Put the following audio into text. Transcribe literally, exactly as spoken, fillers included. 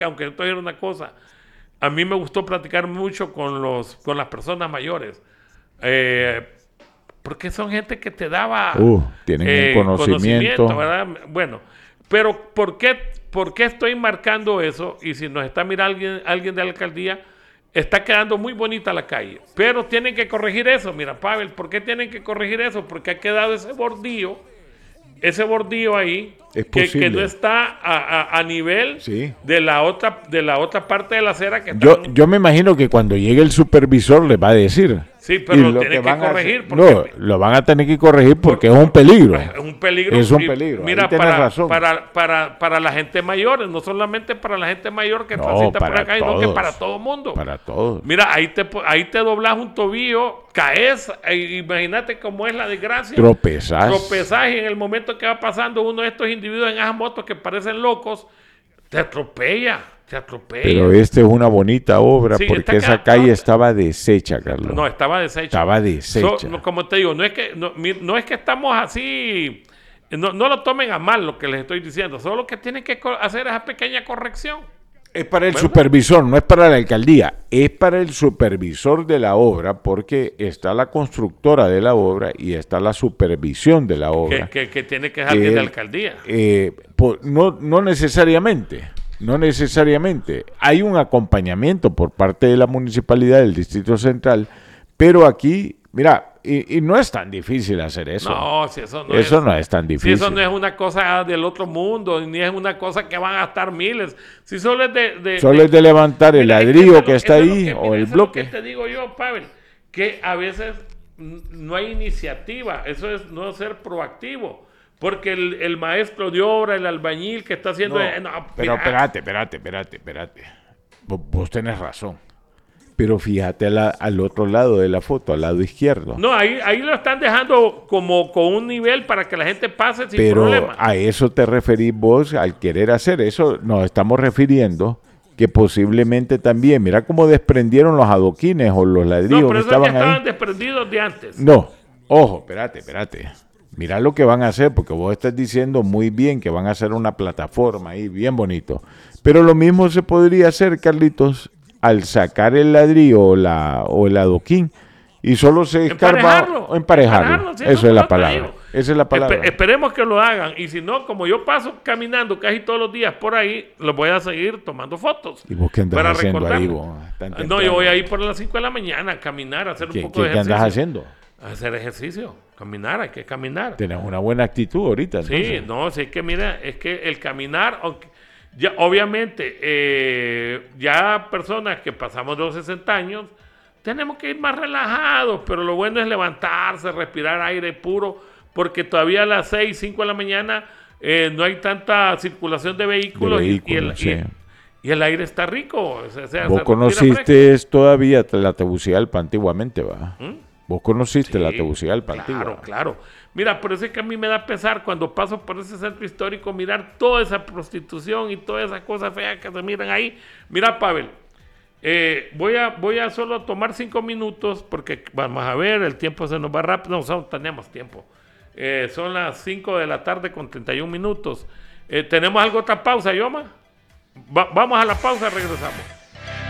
aunque esto era una cosa, a mí me gustó platicar mucho con, los, con las personas mayores. Eh, porque son gente que te daba Uh, tienen eh, un conocimiento. conocimiento, ¿verdad? Bueno, pero ¿por qué, ¿por qué estoy marcando eso? Y si nos está mirando alguien, alguien de la alcaldía, está quedando muy bonita la calle, pero tienen que corregir eso. Mira, Pavel, ¿por qué tienen que corregir eso? Porque ha quedado ese bordillo, ese bordillo ahí, Es que, posible. que no está a, a, a nivel Sí. de la otra de la otra parte de la acera que Yo, están- yo me imagino que cuando llegue el supervisor les va a decir. Sí, pero Y lo tienen que van a corregir hacer- porque- no, lo van a tener que corregir porque Por- es un peligro. Es un peligro. Es un y peligro. Mira, Ahí tenés para, razón. para, para, para la gente mayor, no solamente para la gente mayor que No, transita por para acá, sino que todos. para todo el mundo. Para todos. Mira, ahí te, ahí te doblas un tobillo, caes, e imagínate cómo es la desgracia. Tropezás. Tropezás y en el momento que va pasando uno de estos individuos en esas motos que parecen locos, te atropella, te atropella. Pero esta es una bonita obra Sí, porque esta esa ca- calle no, estaba deshecha, Carlos. No, estaba deshecha. Estaba deshecha. So, no, como te digo, no es que no, mi- no es que estamos así, no, no lo tomen a mal lo que les estoy diciendo, solo que tienen que co- hacer esa pequeña corrección. Es para el ¿Verdad? supervisor, no es para la alcaldía, es para el supervisor de la obra porque está la constructora de la obra y está la supervisión de la Que, obra. que, que tiene que ser alguien que de él- alcaldía. Eh, por- no, no necesariamente, no necesariamente. Hay un acompañamiento por parte de la municipalidad del Distrito Central, pero aquí, mira, y, y no es tan difícil hacer eso. No, si eso no eso es. no es tan Si difícil. eso no es una cosa del otro mundo, ni es una cosa que van a gastar miles. Si solo es de... de- Solo de- es de levantar el Mira, es ladrillo eso que es está lo- eso es ahí lo que- o mira, el eso es lo bloque. que te digo yo, Pavel, que a veces mm, no hay iniciativa. Eso es no ser proactivo. Porque el, el maestro de obra, el albañil que está haciendo... No, eh, no, pero mira, espérate, espérate, espérate, espérate. Vos, vos tenés razón. Pero fíjate a la- al otro lado de la foto, al lado izquierdo. No, ahí, ahí lo están dejando como con un nivel para que la gente pase sin Pero problema. a eso te referís vos al querer hacer eso. Nos estamos refiriendo que posiblemente también, mira cómo desprendieron los adoquines o los ladrillos No, que pero esos ya estaban estaban ahí. desprendidos de antes. No, ojo, espérate, espérate. Mira lo que van a hacer, porque vos estás diciendo muy bien que van a hacer una plataforma ahí, bien bonito. Pero lo mismo se podría hacer, Carlitos, al sacar el ladrillo o, la, o el adoquín y solo se escarba Emparejarlo, emparejarlo. emparejarlo, sí, Eso eso es la lo palabra. traigo. Esa es la palabra. Espe- esperemos que lo hagan. Y si no, como yo paso caminando casi todos los días por ahí, lo voy a seguir tomando fotos. ¿Y vos qué andas para haciendo ahí, recordarlo. vos? Tan No, temprano. yo voy ahí por las cinco de la mañana a caminar, a hacer un ¿Qué, poco qué- de qué ejercicio. andas haciendo? A hacer ejercicio, caminar, hay que caminar. Tenés una buena actitud ahorita. Sí, entonces. no, sí, es que mira, es que el caminar, aunque, ya, obviamente, eh, ya personas que pasamos de los sesenta años, tenemos que ir más relajados, pero lo bueno es levantarse, respirar aire puro, porque todavía a las seis, cinco de la mañana eh, no hay tanta circulación de vehículos, De y- y, el, vehículos, sí. y- y el aire está rico. O sea, se Vos respira fresco. conociste todavía la Tegucigalpa antiguamente, ¿va? ¿Mm? Vos conociste la Sí, Tegucigalpa claro, antigua. claro. Mira, por eso es que a mí me da pesar cuando paso por ese centro histórico mirar toda esa prostitución y todas esas cosas feas que se miran ahí. Mira, Pavel, eh, voy, a, voy a solo tomar cinco minutos porque vamos a ver, el tiempo se nos va rápido. No, son- tenemos tiempo. Eh, son las cinco de la tarde con treinta y un minutos. Eh, ¿Tenemos algo otra pausa, Yoma? Va- vamos a la pausa, regresamos.